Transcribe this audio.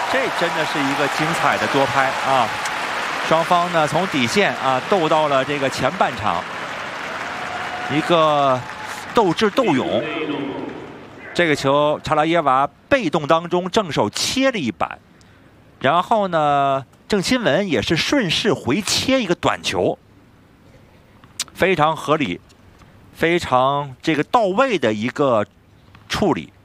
这真的是一个精彩的多拍啊！双方呢从底线啊斗到了这个前半场，一个斗智斗勇。这个球查拉耶娃被动当中正手切了一板，然后呢郑钦文也是顺势回切一个短球，非常合理，非常这个到位的一个处理。